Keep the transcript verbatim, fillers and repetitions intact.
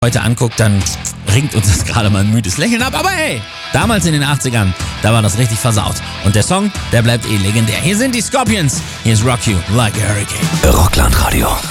heute anguckt, dann ringt uns das gerade mal ein müdes Lächeln ab. Aber hey, damals in den achtzigern, da war das richtig versaut. Und der Song, der bleibt eh legendär. Hier sind die Scorpions. Hier ist Rock You Like a Hurricane. Rockland Radio.